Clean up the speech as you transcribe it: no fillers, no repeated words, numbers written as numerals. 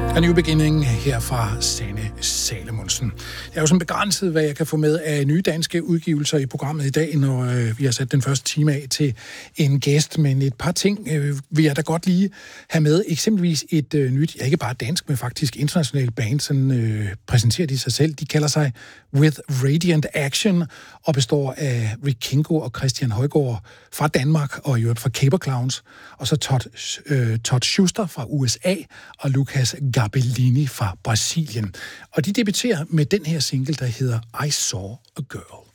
A New Beginning her fra Sanne Salomonsen. Det er jo sådan begrænset, hvad jeg kan få med af nye danske udgivelser i programmet i dag, når vi har sat den første time af til en gæst. Men et par ting vil jeg da godt lige have med. Eksempelvis et nyt, ikke bare dansk, men faktisk internationalt band, sådan præsenterer de sig selv. De kalder sig With Radiant Action og består af Rick Kingo og Christian Højgaard fra Danmark og i øvrigt fra Caper Clowns. Og så Todd Schuster fra USA og Lucas Gabellini fra Brasilien. Og de debuterer med den her single, der hedder I Saw a Girl.